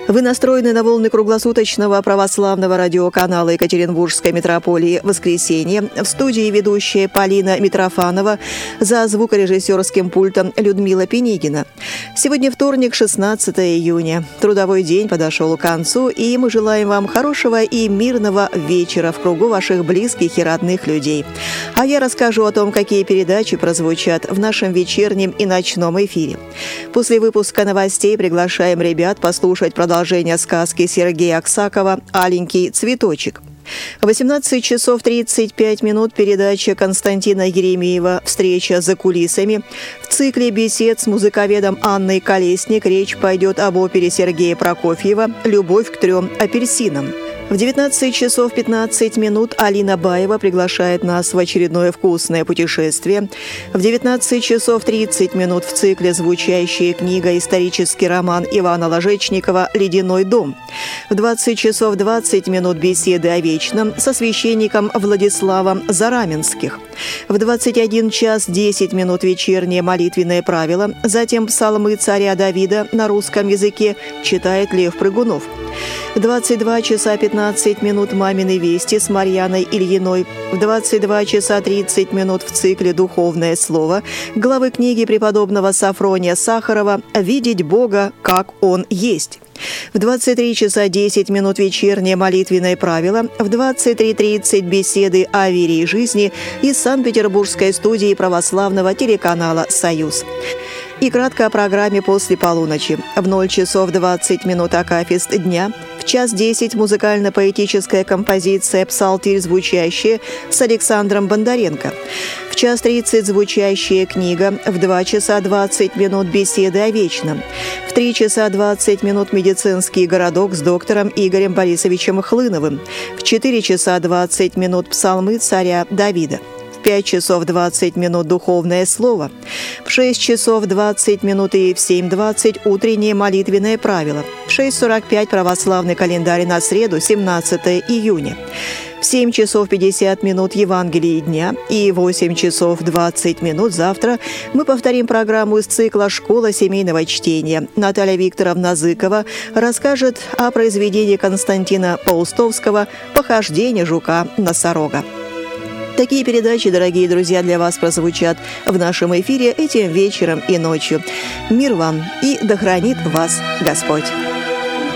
Вы настроены на волны круглосуточного православного радиоканала Екатеринбургской митрополии «Воскресенье». В студии ведущая Полина Митрофанова, за звукорежиссерским пультом Людмила Пенигина. Сегодня вторник, 16 июня. Трудовой день подошел к концу, и мы желаем вам хорошего и мирного вечера в кругу ваших близких и родных людей. А я расскажу о том, какие передачи прозвучат в нашем вечернем и ночном эфире. После выпуска новостей приглашаем ребят послушать продолжение сказки Сергея Аксакова «Аленький цветочек». В 18 часов 35 минут передача Константина Еремеева «Встреча за кулисами». В цикле бесед с музыковедом Анной Колесник речь пойдет об опере Сергея Прокофьева «Любовь к 3 апельсинам». В 19 часов 15 минут Алина Баева приглашает нас в очередное вкусное путешествие. В 19 часов 30 минут в цикле звучащая книга «Исторический роман» Ивана Ложечникова «Ледяной дом». В 20 часов 20 минут беседы о вечном со священником Владиславом Зараменских. В 21 час 10 минут вечернее молитвенное правило, затем псалмы царя Давида на русском языке читает Лев Прыгунов. В 22 часа 15 минут «Мамины вести» с Марьяной Ильиной. В 22 часа 30 минут в цикле «Духовное слово» главы книги преподобного Сафрония Сахарова «Видеть Бога, как Он есть». В 23 часа 10 минут вечернее молитвенное правило, в 23:30 беседы о вере и жизни из Санкт-Петербургской студии православного телеканала «Союз». И кратко о программе после полуночи. В 0 часов 20 минут акафист дня, в час 10 музыкально-поэтическая композиция «Псалтирь звучащая» с Александром Бондаренко. В час 30 звучащая книга, в 2 часа 20 минут беседы о вечном. В 3 часа 20 минут медицинский городок с доктором Игорем Борисовичем Хлыновым. В 4 часа 20 минут псалмы царя Давида. В 5 часов 20 минут духовное слово. В 6 часов 20 минут и в 7:20 утреннее молитвенное правило. В 6:45 православный календарь на среду, 17 июня. В 7 часов 50 минут Евангелие дня и 8 часов 20 минут завтра мы повторим программу из цикла «Школа семейного чтения». Наталья Викторовна Зыкова расскажет о произведении Константина Паустовского «Похождение жука-носорога». Такие передачи, дорогие друзья, для вас прозвучат в нашем эфире этим вечером и ночью. Мир вам и да хранит вас Господь!